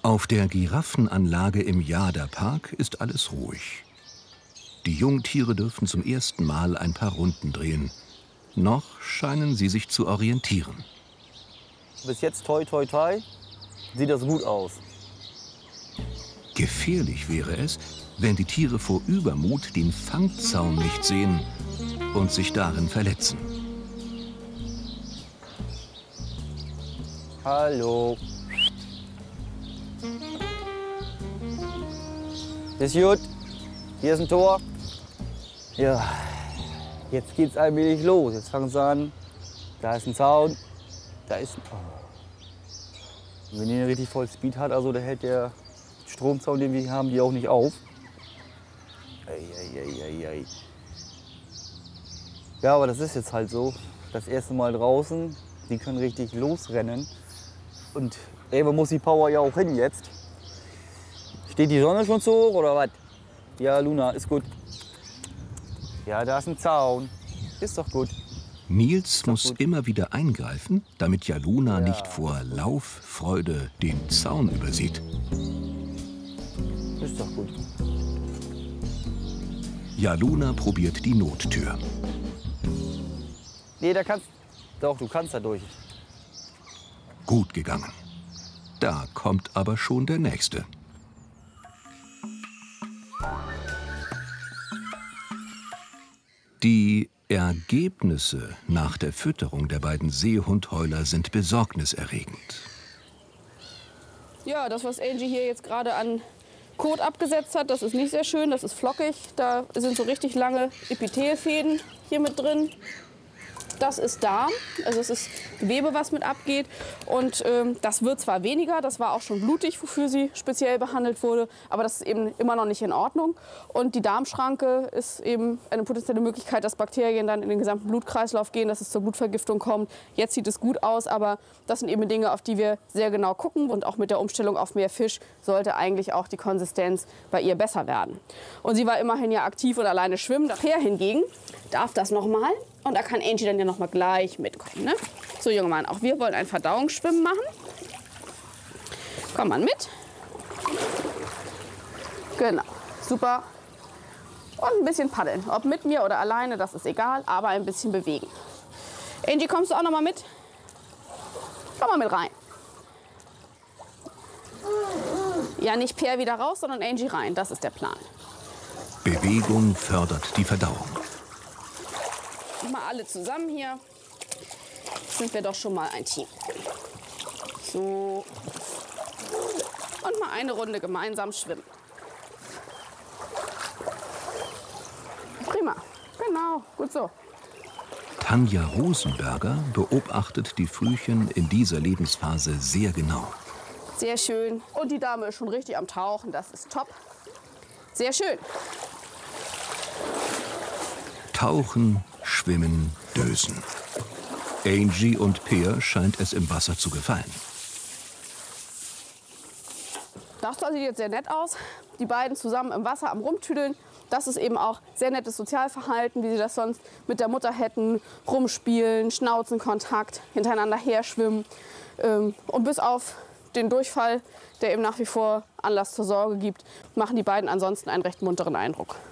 Auf der Giraffenanlage im Jada-Park ist alles ruhig. Die Jungtiere dürfen zum ersten Mal ein paar Runden drehen. Noch scheinen sie sich zu orientieren. Bis jetzt, toi, toi, toi, sieht das gut aus. Gefährlich wäre es, wenn die Tiere vor Übermut den Fangzaun nicht sehen und sich darin verletzen. Hallo. Ist gut. Hier ist ein Tor. Ja, jetzt geht's allmählich los. Jetzt fangen sie an. Da ist ein Zaun. Da ist ein... Oh. Wenn die richtig voll Speed hat, also da hält der Stromzaun, den wir hier haben, die auch nicht auf. Ei. Ja, aber das ist jetzt halt so. Das erste Mal draußen. Die können richtig losrennen. Und ey, man muss die Power ja auch hin jetzt. Steht die Sonne schon so hoch oder was? Ja, Luna, ist gut. Ja, da ist ein Zaun. Ist doch gut. Nils muss immer wieder eingreifen, damit Jaluna nicht vor Lauffreude den Zaun übersieht. Ist doch gut. Jaluna probiert die Nottür. Nee, da kannst... Doch, du kannst da durch. Gut gegangen. Da kommt aber schon der Nächste. Die Ergebnisse nach der Fütterung der beiden Seehundheuler sind besorgniserregend. Ja, das, was Angie hier jetzt gerade an Kot abgesetzt hat, das ist nicht sehr schön, das ist flockig. Da sind so richtig lange Epithelfäden hier mit drin. Das ist Darm, also es ist Gewebe, was mit abgeht. Und das wird zwar weniger, das war auch schon blutig, wofür sie speziell behandelt wurde, aber das ist eben immer noch nicht in Ordnung. Und die Darmschranke ist eben eine potenzielle Möglichkeit, dass Bakterien dann in den gesamten Blutkreislauf gehen, dass es zur Blutvergiftung kommt. Jetzt sieht es gut aus, aber das sind eben Dinge, auf die wir sehr genau gucken. Und auch mit der Umstellung auf mehr Fisch sollte eigentlich auch die Konsistenz bei ihr besser werden. Und sie war immerhin ja aktiv und alleine schwimmen. Nachher hingegen darf das noch mal. Und da kann Angie dann ja noch mal gleich mitkommen. Ne? So, junge Mann, auch wir wollen ein Verdauungsschwimmen machen. Komm mal mit. Genau, super. Und ein bisschen paddeln. Ob mit mir oder alleine, das ist egal, aber ein bisschen bewegen. Angie, kommst du auch noch mal mit? Komm mal mit rein. Ja, nicht Per wieder raus, sondern Angie rein. Das ist der Plan. Bewegung fördert die Verdauung. Mal alle zusammen hier. Sind wir doch schon mal ein Team. So. Und mal eine Runde gemeinsam schwimmen. Prima. Genau, gut so. Tanja Rosenberger beobachtet die Frühchen in dieser Lebensphase sehr genau. Sehr schön. Und die Dame ist schon richtig am Tauchen. Das ist top. Sehr schön. Tauchen, schwimmen, dösen. Angie und Peer scheint es im Wasser zu gefallen. Das sieht jetzt sehr nett aus. Die beiden zusammen im Wasser am Rumtüdeln. Das ist eben auch sehr nettes Sozialverhalten, wie sie das sonst mit der Mutter hätten. Rumspielen, Schnauzenkontakt, hintereinander herschwimmen. Und bis auf den Durchfall, der eben nach wie vor Anlass zur Sorge gibt, machen die beiden ansonsten einen recht munteren Eindruck.